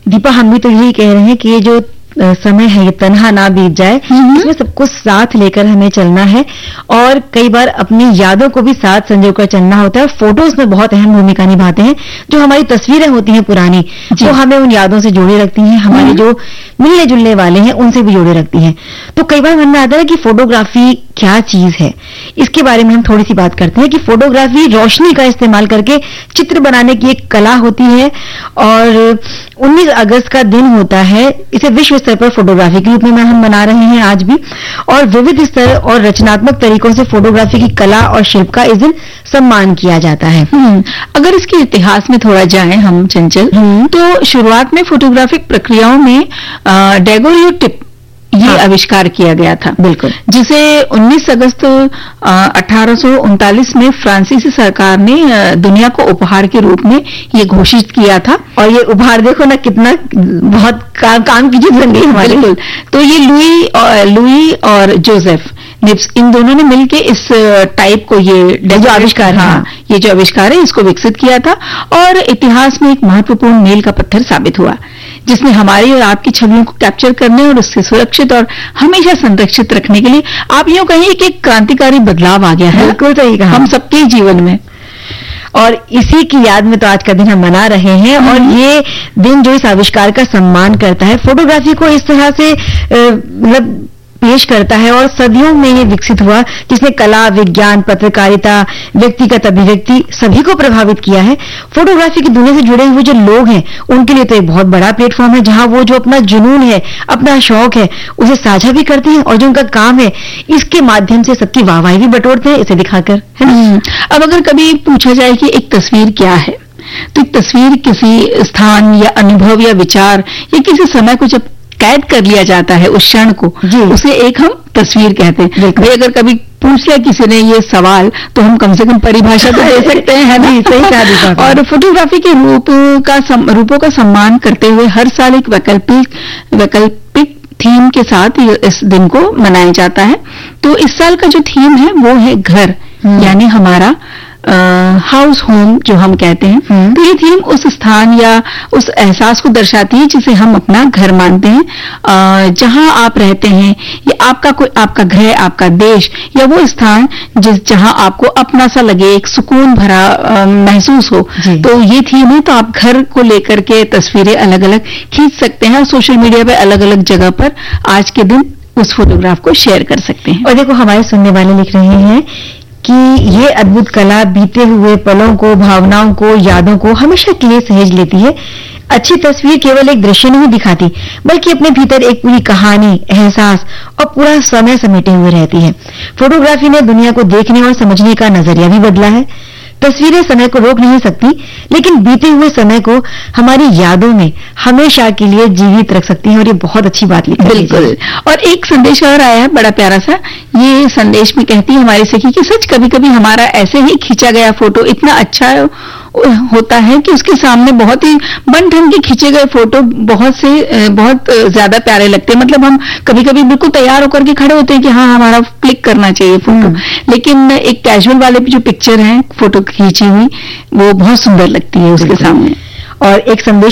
दीपा, हम भी तो यही कह रहे हैं कि ये जो समय है ये तन्हा ना बीत जाए, इसमें सबको साथ लेकर हमें चलना है और कई बार अपनी यादों को भी साथ संजो कर चलना होता है। फोटोज में बहुत अहम भूमिका निभाते हैं। जो हमारी तस्वीरें होती हैं पुरानी, वो हमें उन यादों से जोड़े रखती हैं, हमारे जो मिलने जुलने वाले हैं उनसे भी जोड़े रखती हैं। तो कई बार मन में आता है कि फोटोग्राफी क्या चीज है। इसके बारे में हम थोड़ी सी बात करते हैं कि फोटोग्राफी रोशनी का इस्तेमाल करके चित्र बनाने की एक कला होती है और 19 अगस्त का दिन होता है। इसे विश्व स्तर पर फोटोग्राफी के रूप में हम मना रहे हैं आज भी, और विविध स्तर और रचनात्मक तरीकों से फोटोग्राफी की कला और शिल्प का इस दिन सम्मान किया जाता है। अगर इसके इतिहास में थोड़ा जाएं हम चंचल, तो शुरुआत में फोटोग्राफिक प्रक्रियाओं में डेगोरियोटिप ये आविष्कार किया गया था। बिल्कुल, जिसे 19 अगस्त 1839 में फ्रांसीसी सरकार ने दुनिया को उपहार के रूप में ये घोषित किया था। और ये उपहार देखो ना, कितना बहुत काम की चीज बन गई हमारे। बिल्कुल, तो ये लुई और जोसेफ निप्स, इन दोनों ने मिलकर इस टाइप को, ये जो आविष्कार, ये जो आविष्कार है इसको विकसित किया था और इतिहास में एक महत्वपूर्ण मील का पत्थर साबित हुआ, जिसने हमारी और आपकी छवियों को कैप्चर करने और उससे सुरक्षित और हमेशा संरक्षित रखने के लिए, आप यूं कहिए कि एक क्रांतिकारी बदलाव आ गया है। बिल्कुल सही कहा, हम सबके जीवन में। और इसी की याद में तो आज का दिन हम मना रहे हैं। और ये दिन जो इस आविष्कार का सम्मान करता है, फोटोग्राफी को इस तरह से मतलब पेश करता है और सदियों में ये विकसित हुआ, जिसने कला, विज्ञान, पत्रकारिता, व्यक्तिगत अभिव्यक्ति सभी को प्रभावित किया है। फोटोग्राफी की दुनिया से जुड़े हुए जो लोग हैं उनके लिए तो एक बहुत बड़ा प्लेटफॉर्म है, जहां वो जो अपना जुनून है, अपना शौक है, उसे साझा भी करते हैं और जो उनका काम है इसके माध्यम से सबकी वाहवाही भी बटोरते हैं, इसे दिखाकर, है ना। अब अगर कभी पूछा जाए कि एक तस्वीर क्या है, तो एक तस्वीर किसी स्थान या अनुभव या विचार या किसी समय को जब कैद कर लिया जाता है, उस क्षण को, उसे एक हम तस्वीर कहते हैं। भाई अगर कभी पूछ लिया किसी ने ये सवाल, तो हम कम से कम परिभाषा तो दे सकते हैं, है ना। सही कहा। और फोटोग्राफी के रूपों का सम्मान करते हुए हर साल एक वैकल्पिक थीम के साथ इस दिन को मनाया जाता है। तो इस साल का जो थीम है वो है घर, यानी हमारा हाउस होम जो हम कहते हैं। तो ये थीम उस स्थान या उस एहसास को दर्शाती है जिसे हम अपना घर मानते हैं, जहां आप रहते हैं, या आपका घर, आपका देश या वो स्थान जहां आपको अपना सा लगे, एक सुकून भरा महसूस हो। तो ये थीम है। तो आप घर को लेकर के तस्वीरें अलग अलग खींच सकते हैं और सोशल मीडिया पे अलग अलग जगह पर आज के दिन उस फोटोग्राफ को शेयर कर सकते हैं। और देखो, हमारे सुनने वाले लिख रहे हैं कि ये अद्भुत कला बीते हुए पलों को, भावनाओं को, यादों को हमेशा के लिए सहेज लेती है। अच्छी तस्वीर केवल एक दृश्य नहीं दिखाती, बल्कि अपने भीतर एक पूरी कहानी, एहसास और पूरा समय समेटे हुए रहती है। फोटोग्राफी ने दुनिया को देखने और समझने का नजरिया भी बदला है। तस्वीरें समय को रोक नहीं सकती, लेकिन बीते हुए समय को हमारी यादों में हमेशा के लिए जीवित रख सकती हैं, और ये बहुत अच्छी बात लिखी है। बिल्कुल। और एक संदेश और आया है बड़ा प्यारा सा। ये संदेश में कहती है हमारी सखी कि सच कभी कभी हमारा ऐसे ही खींचा गया फोटो इतना अच्छा होता है कि उसके सामने बहुत ही बन ठन के खींचे गए फोटो बहुत ज्यादा प्यारे लगते हैं। मतलब हम कभी कभी बिल्कुल तैयार होकर के खड़े होते हैं कि हाँ हमारा क्लिक करना चाहिए फोटो, लेकिन एक कैजुअल वाले जो पिक्चर है फोटो खींची हुई, वो बहुत सुंदर लगती है उसके सामने। और एक संदेश